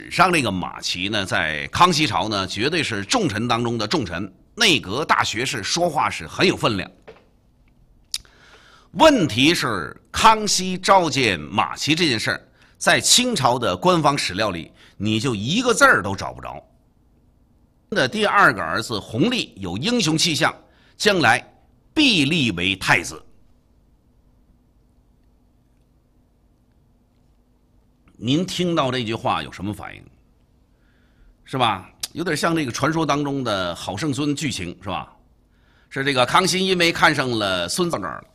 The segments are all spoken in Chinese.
史上这个马齐呢，在康熙朝呢，绝对是重臣当中的重臣，内阁大学士，说话是很有分量。问题是，康熙召见马齐这件事儿，在清朝的官方史料里，你就一个字儿都找不着。的第二个儿子弘历有英雄气象，将来必立为太子。您听到这句话有什么反应？是吧？有点像这个传说当中的好圣孙剧情，是吧？是这个康熙因为看上了孙子这儿了。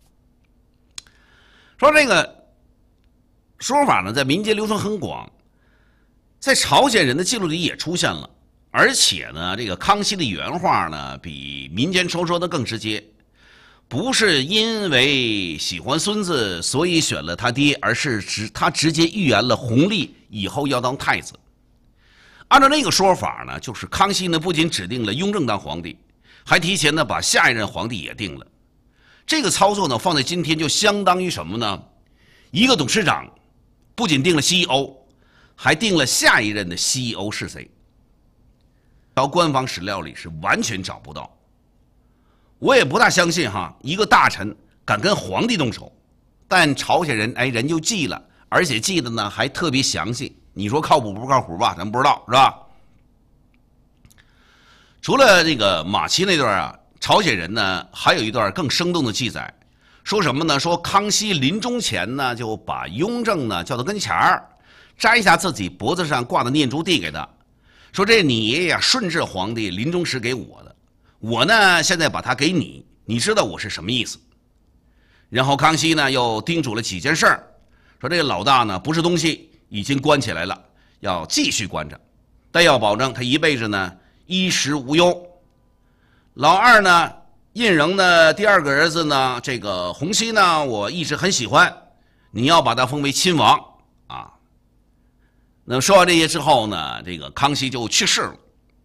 说这个说法呢，在民间流传很广，在朝鲜人的记录里也出现了。而且呢，这个康熙的原话呢，比民间传说的更直接，不是因为喜欢孙子所以选了他爹，而是他直接预言了弘历以后要当太子。按照那个说法呢，就是康熙呢不仅指定了雍正当皇帝，还提前呢把下一任皇帝也定了。这个操作呢，放在今天就相当于什么呢？一个董事长不仅定了 CEO， 还定了下一任的 CEO 是谁。到官方史料里是完全找不到。我也不大相信哈，一个大臣敢跟皇帝动手，但朝鲜人人就记了，而且记得呢还特别详细。你说靠谱不靠谱吧？咱不知道，是吧？除了这个马齐那段啊，朝鲜人呢还有一段更生动的记载，说什么呢？说康熙临终前呢，就把雍正呢叫到跟前儿，摘下自己脖子上挂的念珠递给他，说这你爷爷顺治皇帝临终时给我的，我呢现在把它给你，你知道我是什么意思？然后康熙呢又叮嘱了几件事儿，说这个老大呢不是东西，已经关起来了，要继续关着，但要保证他一辈子呢衣食无忧。老二呢，胤禛的第二个儿子呢，这个弘皙呢，我一直很喜欢，你要把他封为亲王啊。那么说完这些之后呢，这个康熙就去世了。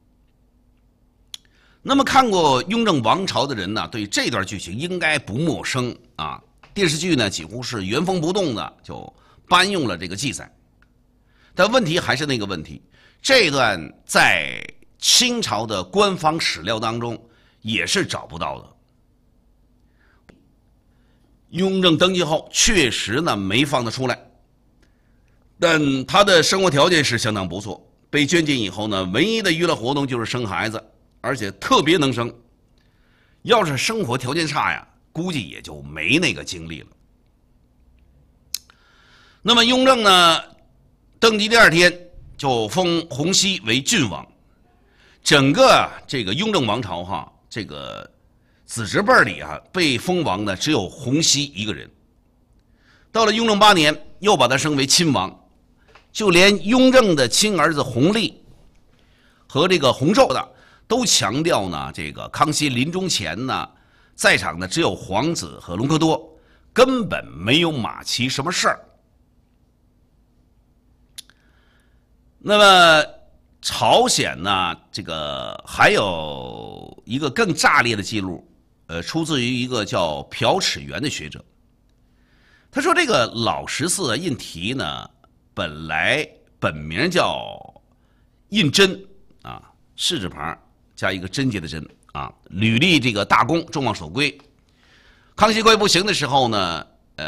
那么看过雍正王朝的人呢，对这段剧情应该不陌生啊。电视剧呢几乎是原封不动的就搬用了这个记载，但问题还是那个问题，这段在清朝的官方史料当中也是找不到的。雍正登基后确实呢没放得出来，但他的生活条件是相当不错。被捐进以后呢，唯一的娱乐活动就是生孩子，而且特别能生。要是生活条件差呀，估计也就没那个精力了。那么雍正呢，登基第二天就封弘皙为郡王。整个这个雍正王朝哈，这个子侄辈里啊，被封王的只有弘皙一个人。到了雍正8年，又把他升为亲王。就连雍正的亲儿子弘历和这个弘昼的都强调呢，这个康熙临终前呢，在场的只有皇子和隆科多，根本没有马齐什么事儿。那么朝鲜呢，这个还有一个更炸裂的记录，出自于一个叫朴齿元的学者。他说这个老14胤禔呢，本名叫胤禛啊，士字旁加一个贞洁的贞啊，屡立这个大功，众望所归。康熙快不行的时候呢，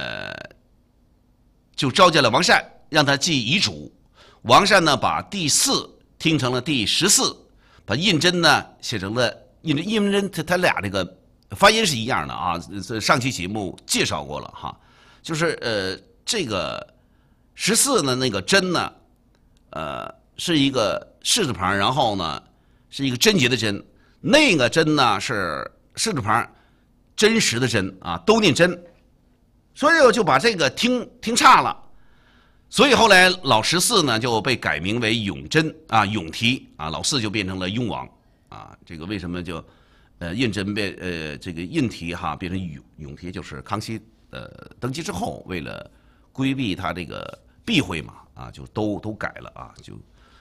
就召见了王善，让他记遗嘱。王善呢，把第4听成了第14，把胤禛呢写成了胤禛，他俩这个发音是一样的啊。上期节目介绍过了哈，就是这个14呢，那个真呢，是一个士字旁，然后呢是一个贞洁的贞，那个真呢是士字旁，真实的真啊，都念真，所以我就把这个听差了。所以后来老14呢就被改名为永贞啊，永禔啊，老4就变成了雍王啊。这个为什么就胤禛这个胤禔哈变成永禔，就是康熙登基之后，为了规避他这个避讳嘛啊，就都改了啊，就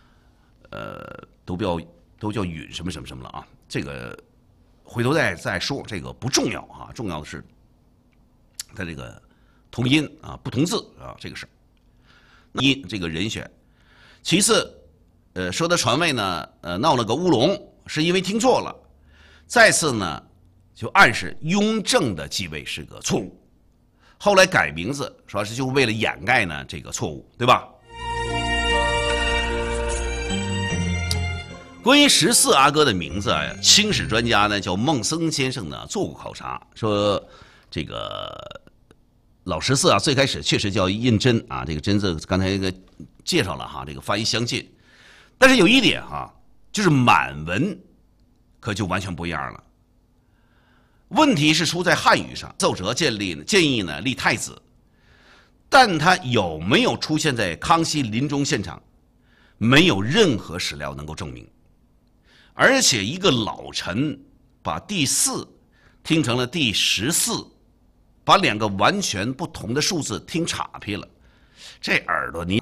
都叫允什么什么什么了啊。这个回头再说，这个不重要啊，重要的是他这个同音啊不同字啊这个事儿。音这个人选， 其次，说他传位呢，闹了个乌龙，是因为听错了。再次呢，就暗示雍正的继位是个错误。后来改名字，主要是就是为了掩盖呢这个错误，对吧？关于14阿哥的名字啊，清史专家呢叫孟森先生呢做过考察，说这个老14啊，最开始确实叫胤禛啊，这个禛字刚才这个介绍了哈，这个发音相近。但是有一点哈，就是满文可就完全不一样了。问题是出在汉语上，奏折建议呢立太子，但他有没有出现在康熙临终现场，没有任何史料能够证明。而且一个老臣把第4听成了第14，把2个完全不同的数字听岔劈了，这耳朵你